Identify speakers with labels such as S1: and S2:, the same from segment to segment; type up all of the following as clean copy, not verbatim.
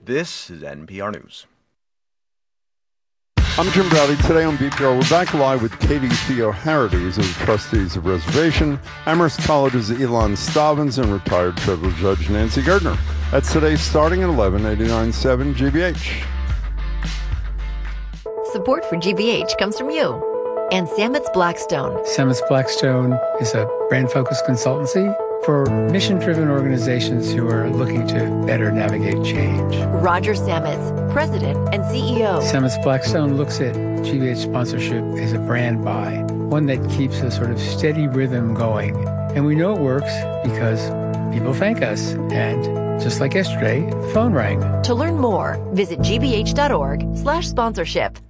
S1: This is NPR News.
S2: I'm Jim Browdy. Today on BPR, we're back live with Katie Theoharides of the Trustees of Reservation, Amherst College's Elon Stavins, and retired federal judge Nancy Gardner. That's today starting at 11, 89.7 GBH.
S3: Support for GBH comes from you and Sametz Blackstone.
S4: Sametz Blackstone is a brand-focused consultancy for mission-driven organizations who are looking to better navigate change.
S3: Roger Sametz, President and CEO.
S4: Sametz Blackstone looks at GBH sponsorship as a brand buy, one that keeps a sort of steady rhythm going. And we know it works because people thank us. And just like yesterday, the phone rang.
S3: To learn more, visit gbh.org/sponsorship.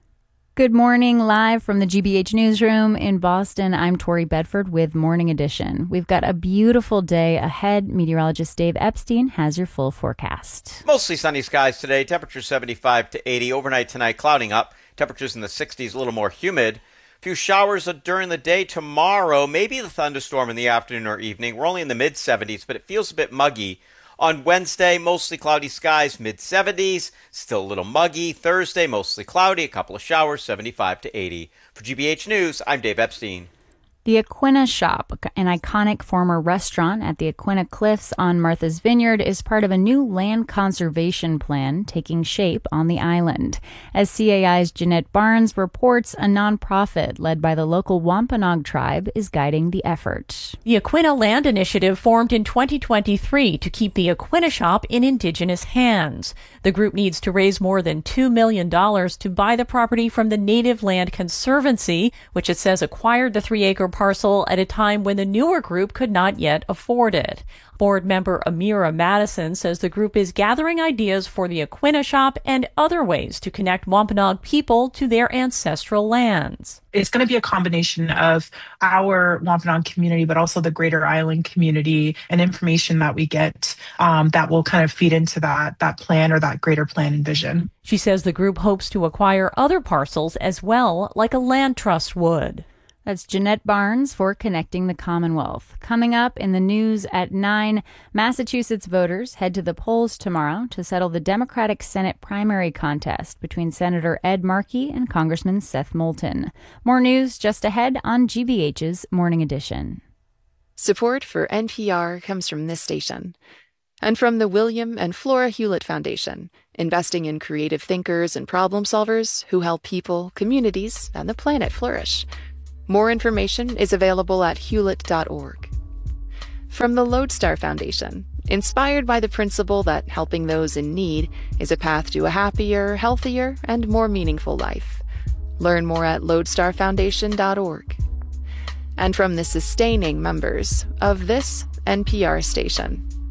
S5: Good morning, live from the GBH newsroom in Boston. I'm Tori Bedford with Morning Edition. We've got a beautiful day ahead. Meteorologist Dave Epstein has your full forecast.
S6: Mostly sunny skies today. Temperatures 75 to 80. Overnight tonight, clouding up. Temperatures in the 60s, a little more humid. A few showers during the day tomorrow. Maybe the thunderstorm in the afternoon or evening. We're only in the mid-70s, but it feels a bit muggy. On Wednesday, mostly cloudy skies, mid-70s, still a little muggy. Thursday, mostly cloudy, a couple of showers, 75 to 80. For GBH News, I'm Dave Epstein.
S5: The Aquinnah Shop, an iconic former restaurant at the Aquinnah Cliffs on Martha's Vineyard, is part of a new land conservation plan taking shape on the island. As CAI's Jeanette Barnes reports, a nonprofit led by the local Wampanoag tribe is guiding the effort.
S7: The Aquinnah Land Initiative formed in 2023 to keep the Aquinnah Shop in Indigenous hands. The group needs to raise more than $2 million to buy the property from the Native Land Conservancy, which it says acquired the 3-acre parcel at a time when the newer group could not yet afford it. Board member Amira Madison says the group is gathering ideas for the Aquinnah Shop and other ways to connect Wampanoag people to their ancestral lands.
S8: It's going to be a combination of our Wampanoag community, but also the greater island community and information that we get that will kind of feed into that plan or that greater plan and vision.
S7: She says the group hopes to acquire other parcels as well, like a land trust would.
S5: That's Jeanette Barnes for Connecting the Commonwealth. Coming up in the news at 9, Massachusetts voters head to the polls tomorrow to settle the Democratic Senate primary contest between Senator Ed Markey and Congressman Seth Moulton. More news just ahead on GBH's Morning Edition.
S9: Support for NPR comes from this station and from the William and Flora Hewlett Foundation, investing in creative thinkers and problem solvers who help people, communities, and the planet flourish. More information is available at hewlett.org. From the Lodestar Foundation, inspired by the principle that helping those in need is a path to a happier, healthier, and more meaningful life. Learn more at lodestarfoundation.org. And from the sustaining members of this NPR station.